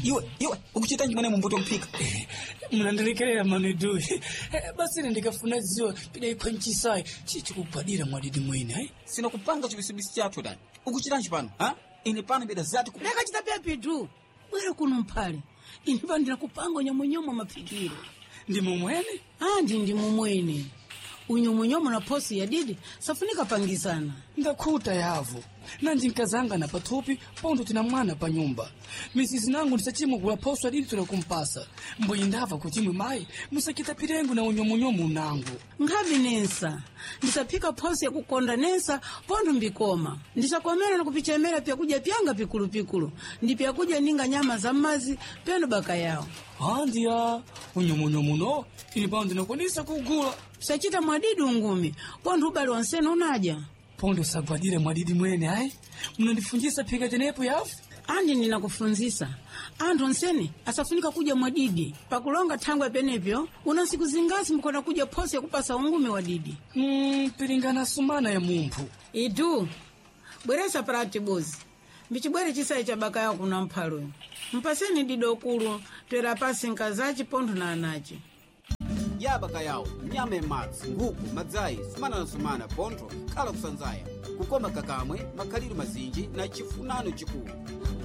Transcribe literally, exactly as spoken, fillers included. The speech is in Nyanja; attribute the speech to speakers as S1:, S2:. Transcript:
S1: iwe iwe ukuchita njimene mumbuto mpika
S2: mnandilekelera manedu basi ndikafuna ziwa pida ikhwanchisai chichi kubadira mwadidi mwene hai
S1: sina kupanga chibisibisi chathu dani ukuchita njipano ha ine pano beda zati ku
S3: leka chita pepi tu bwera kuno mphale ine pandira kupanga nyamunyomo mapikiro
S2: ndi mumwene
S3: ah ndi ndi mumwene unyomonyomo na posi ya didi safunika pangizana
S2: ndakhuta yavo nanji nkazanga na pathupi pondo tina mwana pa nyumba misisi nangu ndisachimwe kula poso adidi tula kumpasa mbo indava kuchimwe mai musakita pirengu na unyomonyomo nangu
S3: ngabi nensa ndisapika posi ya kukonda nensa pondo mbikoma ndisakomera na kupichemera pya kuja pyanga pikulu pikulu ndi pya kuja ninga nyama za mazi pendo baka yao
S2: andiya unyomonyomo no ili pando nakonisa kugula
S3: sachita mwadidi ungumi pondo ubali wanseno unaja
S2: pondo sagwadire mwadidi mwene hai mnandifunjisa pika tenepo yafu
S3: andi ninakufunzisa andu nsene asafunika kuja mwadidi pakulonga thangwe penepyo una siku zingasi mkona kuja posi ya kupasa ungumi wadidi
S2: mm, piringana sumana ya mumpu
S3: idu bweresa prati bozi mbichibwere chisayi cha baka yao kuna mphalo mpaseni dido kulu twera pasi nkazachi pondo na anachi
S4: yabaka yawo nyama ematsi nguku madzayi sumana na sumana pontho khala kusanzaya kukoma kakamwe makhaliro mazinji na chifunano chikulu